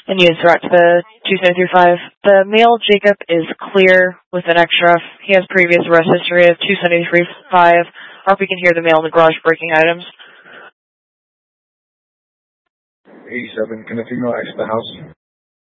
And you direct the 273.5. The male Jacob is clear with an extra. He has previous arrest history of 273.5. Or if we can hear the male in the garage breaking items. 87, can the female exit the house?